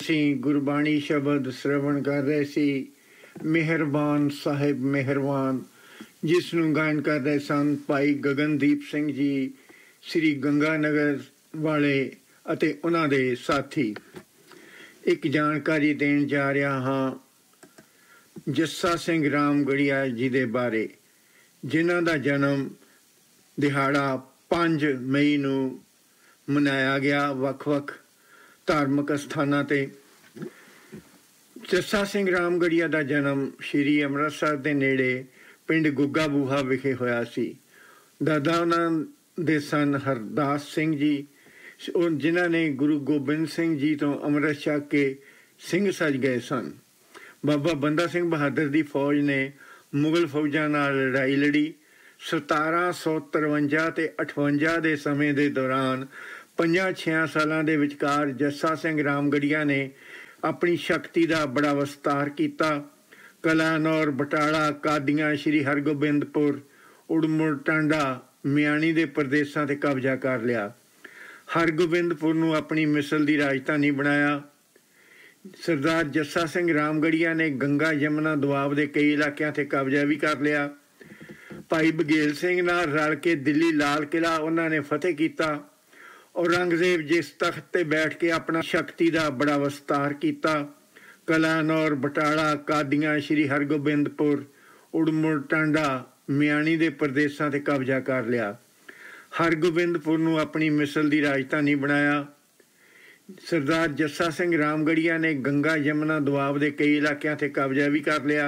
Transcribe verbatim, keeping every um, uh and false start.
ਅਸੀਂ ਗੁਰਬਾਣੀ ਸ਼ਬਦ ਸਰਵਣ ਕਰ ਰਹੇ ਸੀ। ਮਿਹਰਬਾਨ ਸਾਹਿਬ ਮਿਹਰਬਾਨ, ਜਿਸ ਨੂੰ ਗਾਇਨ ਕਰ ਰਹੇ ਸਨ ਭਾਈ ਗਗਨਦੀਪ ਸਿੰਘ ਜੀ, ਸ੍ਰੀ ਗੰਗਾ ਨਗਰ ਵਾਲੇ ਅਤੇ ਉਹਨਾਂ ਦੇ ਸਾਥੀ। ਇੱਕ ਜਾਣਕਾਰੀ ਦੇਣ ਜਾ ਰਿਹਾ ਹਾਂ ਜੱਸਾ ਸਿੰਘ ਰਾਮਗੜੀਆ ਜੀ ਦੇ ਬਾਰੇ, ਜਿਨ੍ਹਾਂ ਦਾ ਜਨਮ ਦਿਹਾੜਾ ਪੰਜ ਮਈ ਨੂੰ ਮਨਾਇਆ ਗਿਆ ਵੱਖ ਵੱਖ ਧਾਰਮਿਕ ਅਸਥਾਨਾਂ 'ਤੇ। ਜੱਸਾ ਸਿੰਘ ਰਾਮਗੜੀਆ ਦਾ ਜਨਮ ਸ਼੍ਰੀ ਅੰਮ੍ਰਿਤਸਰ ਦੇ ਨੇੜੇ ਪਿੰਡ ਗੁੱਗਾ ਬੂਹਾ ਵਿਖੇ ਹੋਇਆ ਸੀ। ਦਾਦਾ ਉਹਨਾਂ ਦੇ ਸਨ ਹਰਦਾਸ ਸਿੰਘ ਜੀ, ਉਹ ਜਿਨ੍ਹਾਂ ਨੇ ਗੁਰੂ ਗੋਬਿੰਦ ਸਿੰਘ ਜੀ ਤੋਂ ਅੰਮ੍ਰਿਤ ਛਕ ਕੇ ਸਿੰਘ ਸਜ ਗਏ ਸਨ। ਬਾਬਾ ਬੰਦਾ ਸਿੰਘ ਬਹਾਦਰ ਦੀ ਫੌਜ ਨੇ ਮੁਗਲ ਫੌਜਾਂ ਨਾਲ ਲੜਾਈ ਲੜੀ। ਸਤਾਰਾਂ ਸੌ ਤਰਵੰਜਾ ਅਤੇ ਅਠਵੰਜਾ ਦੇ ਸਮੇਂ ਦੇ ਦੌਰਾਨ ਪੰਜਾਂ ਛਿਆਂ ਸਾਲਾਂ ਦੇ ਵਿਚਕਾਰ ਜੱਸਾ ਸਿੰਘ ਰਾਮਗੜੀਆ ਨੇ ਆਪਣੀ ਸ਼ਕਤੀ ਦਾ ਬੜਾ ਵਿਸਤਾਰ ਕੀਤਾ। ਕਲਾਨੌਰ, ਬਟਾਲਾ, ਕਾਦੀਆਂ, ਸ਼੍ਰੀ ਹਰਗੋਬਿੰਦਪੁਰ, ਉੜਮੁੜ, ਟਾਂਡਾ, ਮਿਆਣੀ ਦੇ ਪ੍ਰਦੇਸ਼ਾਂ 'ਤੇ ਕਬਜ਼ਾ ਕਰ ਲਿਆ। ਹਰਗੋਬਿੰਦਪੁਰ ਨੂੰ ਆਪਣੀ ਮਿਸਲ ਦੀ ਰਾਜਧਾਨੀ ਬਣਾਇਆ। ਸਰਦਾਰ ਜੱਸਾ ਸਿੰਘ ਰਾਮਗੜੀਆ ਨੇ ਗੰਗਾ ਯਮੁਨਾ ਦੁਆਬ ਦੇ ਕਈ ਇਲਾਕਿਆਂ 'ਤੇ ਕਬਜ਼ਾ ਵੀ ਕਰ ਲਿਆ। ਭਾਈ ਬਘੇਲ ਸਿੰਘ ਨਾਲ ਰਲ ਕੇ ਦਿੱਲੀ ਲਾਲ ਕਿਲ੍ਹਾ ਉਹਨਾਂ ਨੇ ਫਤਿਹ ਕੀਤਾ। ਔਰੰਗਜ਼ੇਬ ਜਿਸ ਤਖਤ 'ਤੇ ਬੈਠ ਕੇ ਆਪਣਾ ਸ਼ਕਤੀ ਦਾ ਬੜਾ ਵਿਸਤਾਰ ਕੀਤਾ। ਕਲਾਨੌਰ, ਬਟਾਲਾ, ਕਾਦੀਆਂ, ਸ਼੍ਰੀ ਹਰਗੋਬਿੰਦਪੁਰ, ਉੜਮੁੜ, ਟਾਂਡਾ, ਮਿਆਣੀ ਦੇ ਪ੍ਰਦੇਸ਼ਾਂ 'ਤੇ ਕਬਜ਼ਾ ਕਰ ਲਿਆ। ਹਰਗੋਬਿੰਦਪੁਰ ਨੂੰ ਆਪਣੀ ਮਿਸਲ ਦੀ ਰਾਜਧਾਨੀ ਬਣਾਇਆ। ਸਰਦਾਰ ਜੱਸਾ ਸਿੰਘ ਰਾਮਗੜੀਆ ਨੇ ਗੰਗਾ ਯਮੁਨਾ ਦੁਆਬ ਦੇ ਕਈ ਇਲਾਕਿਆਂ 'ਤੇ ਕਬਜ਼ਾ ਵੀ ਕਰ ਲਿਆ।